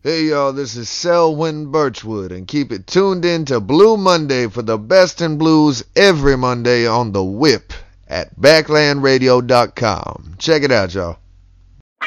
Hey y'all, this is Selwyn Birchwood, and keep it tuned in to Blue Monday for the best in blues every Monday on the Whip at backlandradio.com. Check it out, y'all.